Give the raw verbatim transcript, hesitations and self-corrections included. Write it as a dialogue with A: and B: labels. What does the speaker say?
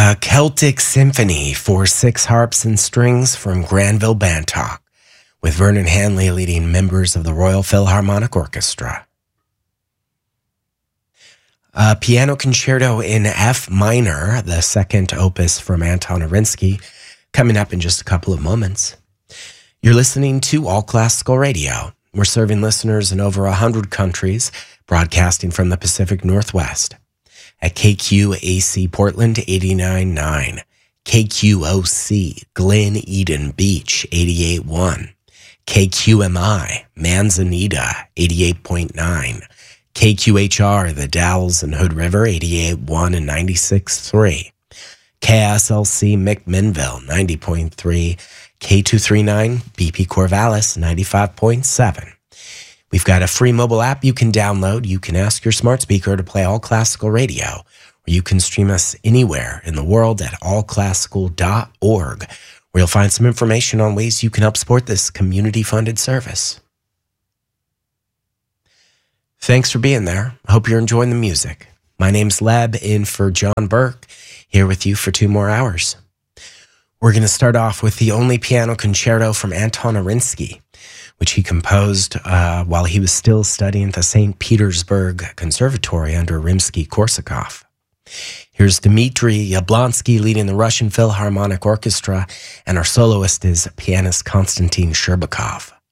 A: A Celtic Symphony for six harps and strings from Granville Bantock, with Vernon Hanley leading members of the Royal Philharmonic Orchestra. A Piano Concerto in F minor, the second opus from Anton Arinsky, coming up in just a couple of moments. You're listening to All Classical Radio. We're serving listeners in over one hundred countries, broadcasting from the Pacific Northwest. At K Q A C Portland eighty-nine point nine, K Q O C Glen Eden Beach eighty-eight point one, K Q M I Manzanita eighty-eight point nine, K Q H R The Dalles and Hood River eighty-eight point one and ninety-six point three, K S L C McMinnville ninety point three, K two thirty-nine B P Corvallis ninety-five point seven. We've got a free mobile app you can download. You can ask your smart speaker to play All Classical Radio, or you can stream us anywhere in the world at all classical dot org, where you'll find some information on ways you can help support this community-funded service. Thanks for being there. I hope you're enjoying the music. My name's Leb, in for John Burke, here with you for two more hours. We're going to start off with the only piano concerto from Anton Arinsky, which he composed uh, while he was still studying at the Saint Petersburg Conservatory under Rimsky-Korsakov. Here's Dmitry Yablonsky leading the Russian Philharmonic Orchestra, and our soloist is pianist Konstantin Sherbakov.